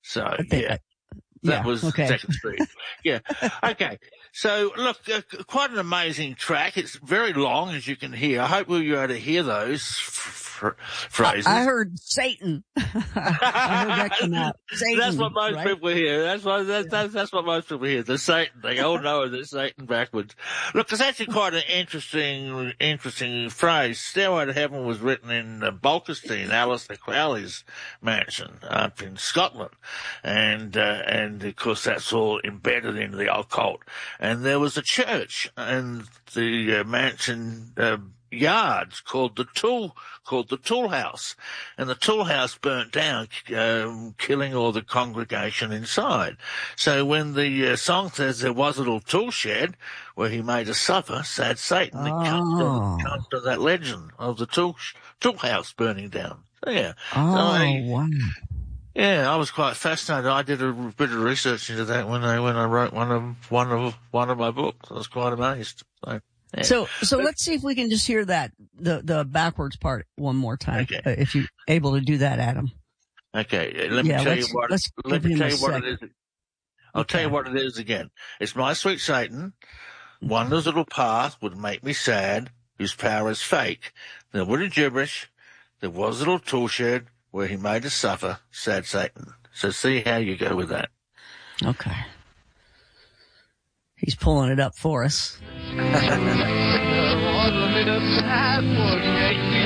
So, I think yeah. That was okay. Second Street. Yeah. Okay. So, look, quite an amazing track. It's very long, as you can hear. I hope we were able to hear those phrases. I heard Satan. I heard that come out. Satan. That's what most people hear. That's what most people hear. The Satan. They all know the Satan backwards. Look, it's actually quite an interesting phrase. Stairway to Heaven was written in Bolkestein, Alistair Crowley's mansion up in Scotland, and of course that's all embedded into the occult. And there was a church and the mansion yards called the Tool House, and the Tool House burnt down, killing all the congregation inside. So when the song says there was a little tool shed where he made a supper, sad Satan, it comes to that legend of the tool house burning down. So, yeah. Wow. Yeah, I was quite fascinated. I did a bit of research into that when I wrote one of my books. I was quite amazed. So, yeah. So let's see if we can just hear that the backwards part one more time. Okay. If you're able to do that, Adam. Okay, let me tell you what it is. I'll tell you what it is again. It's my sweet Satan. Wonder's little path would make me sad, whose power is fake. There would a gibberish. There was a little tool shed where he made us suffer, sad Satan. So see how you go with that. Okay. He's pulling it up for us.